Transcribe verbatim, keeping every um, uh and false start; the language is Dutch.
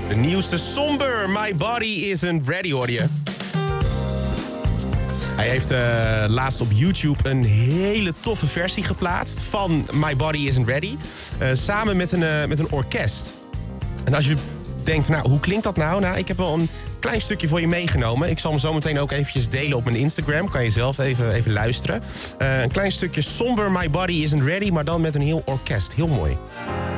De nieuwste Somber, My Body Isn't Ready, hoor je. Hij heeft uh, laatst op YouTube een hele toffe versie geplaatst van My Body Isn't Ready. Uh, samen met een, uh, met een orkest. En als je denkt, nou, hoe klinkt dat nou? Nou, ik heb wel een klein stukje voor je meegenomen. Ik zal hem zo meteen ook eventjes delen op mijn Instagram. Kan je zelf even, even luisteren. Uh, een klein stukje Somber, My Body Isn't Ready, maar dan met een heel orkest. Heel mooi.